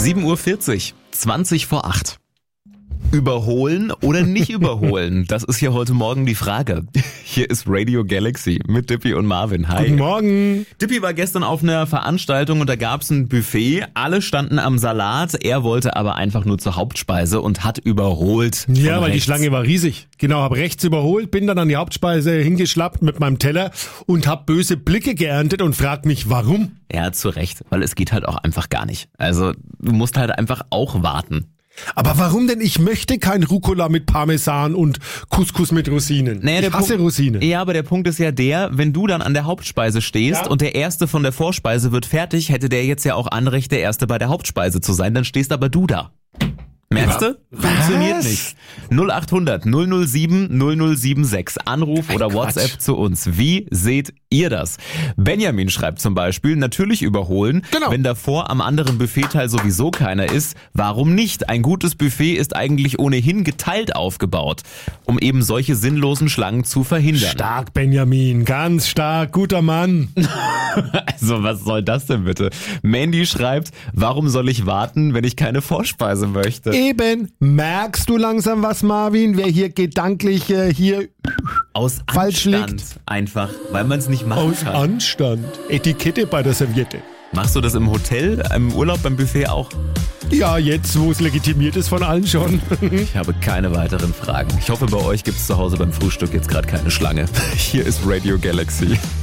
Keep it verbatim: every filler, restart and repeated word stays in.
sieben Uhr vierzig, zwanzig vor acht. Überholen oder nicht überholen? Das ist hier heute Morgen die Frage. Hier ist Radio Galaxy mit Dippy und Marvin. Hi. Guten Morgen. Dippy war gestern auf einer Veranstaltung und da gab's ein Buffet. Alle standen am Salat. Er wollte aber einfach nur zur Hauptspeise und hat überholt. Ja, weil rechts. die Schlange war riesig. Genau, habe rechts überholt, bin dann an die Hauptspeise hingeschlappt mit meinem Teller und habe böse Blicke geerntet und frag mich, warum? Ja, zu Recht, weil es geht halt auch einfach gar nicht. Also du musst halt einfach auch warten. Aber warum denn? Ich möchte kein Rucola mit Parmesan und Couscous mit Rosinen. Naja, ich der hasse Punkt, Rosinen. Ja, aber der Punkt ist ja der, wenn du dann an der Hauptspeise stehst Ja. und der Erste von der Vorspeise wird fertig, hätte der jetzt ja auch Anrecht, der Erste bei der Hauptspeise zu sein, dann stehst aber du da. Merkst du? Funktioniert Was? nicht. null acht hundert null null sieben null null sieben sechs. Anruf Ein oder Quatsch. WhatsApp zu uns. Wie seht ihr das? Benjamin schreibt zum Beispiel, natürlich überholen. Genau. Wenn davor am anderen Buffetteil sowieso keiner ist, warum nicht? Ein gutes Buffet ist eigentlich ohnehin geteilt aufgebaut, um eben solche sinnlosen Schlangen zu verhindern. Stark, Benjamin, ganz stark, guter Mann. Also was soll das denn bitte? Mandy schreibt, warum soll ich warten, wenn ich keine Vorspeise möchte? Eben, merkst du langsam was, Marvin, wer hier gedanklich äh, hier Aus falsch Anstand liegt? einfach, weil man es nicht machen aus kann. Anstand, Etikette bei der Serviette. Machst du das im Hotel, im Urlaub, beim Buffet auch? Ja, jetzt, wo es legitimiert ist von allen schon. Ich habe keine weiteren Fragen. Ich hoffe, bei euch gibt es zu Hause beim Frühstück jetzt gerade keine Schlange. Hier ist Radio Galaxy.